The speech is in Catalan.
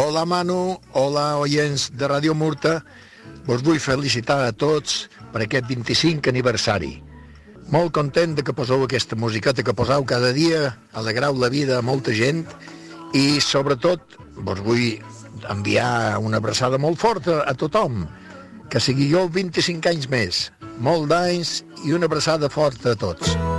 Hola Manu, hola oients de Ràdio Murta. Vos vull felicitar a tots per aquest 25 aniversari. Molt content de que poseu aquesta musiqueta que poseu cada dia, alegrau la vida a molta gent i sobretot vos vull enviar una abraçada molt forta a tothom, que siguiu 25 anys més, molt d'anys i una abraçada forta a tots.